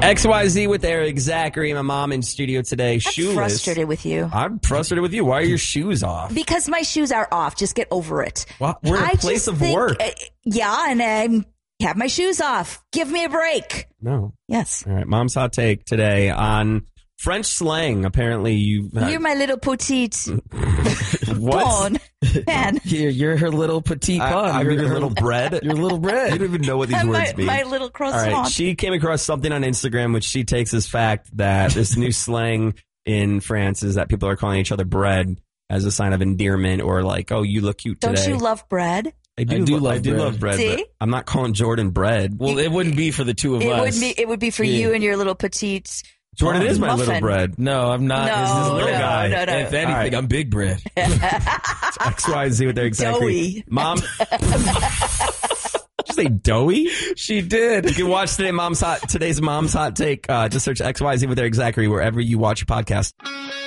XYZ with Eric Zachary, my mom in studio today. I'm shoeless. frustrated with you. I'm frustrated with you. Why are your shoes off? Because my shoes are off. Just get over it. Well, we're in a place of work. Yeah, and I have my shoes off. Give me a break. No. Yes. All right. Mom's hot take today on French slang. Apparently, You're my little petite what? man. You're her little petite pawn. I'm your little bread. Your little bread. I don't even know what these words mean. My little croissant. All right. She came across something on Instagram, which she takes as fact that this new slang in France is that people are calling each other bread as a sign of endearment or like, oh, you look cute today. Don't you love bread? I do love bread. See? But I'm not calling Jordan bread. Well, it wouldn't be for the two of us. It would be for you and your little petite. Jordan is my muffin. little bread. No, I'm not. No, This is a little no, guy. no. If anything, Right. I'm big bread. It's XYZ with their exactly. Doughy. Mom. Did you say doughy? She did. You can watch today's Mom's Hot Take. Just search XYZ with their exactly wherever you watch your podcast.